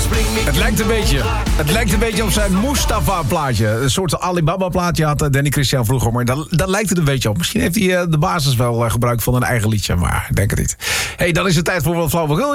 Het lijkt een beetje op zijn Mustafa-plaatje. Een soort Alibaba-plaatje had Danny Christian vroeger. Maar daar lijkt het een beetje op. Misschien heeft hij de basis wel gebruikt van een eigen liedje. Maar ik denk het niet. Hey, dan is het tijd voor wat flauwekul.